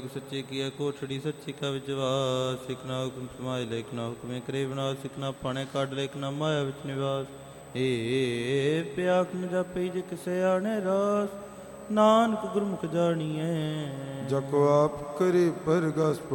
ਜਗ ਸੱਚੇ ਕੀਆ ਕੋਠੜੀ ਸੱਚੀ ਕਾ ਵਿਜਵਾਸ। ਇਕ ਨਾ ਹੁਕਮ ਸਮਾਇ ਲੇਖ ਨਾ ਹੁਕਮੇ ਕਰੇ ਵਿਨਾਸ਼। ਇਕ ਨਾ ਪਾਣੇ ਕੱਢ ਲੇਖ ਨਾ ਮਾਇਆ ਵਿੱਚ ਨਿਵਾਸ। ਏ ਪਿਆਖ ਨ ਜਾਪਈ ਜੇ ਕਿਸੇ ਆਣੇ ਰਾਸ। ਨਾਨਕ ਗੁਰਮੁਖ ਜਾਣੀਐ ਜਕੋ ਆਪ ਕਰੇ ਪਰਗਸ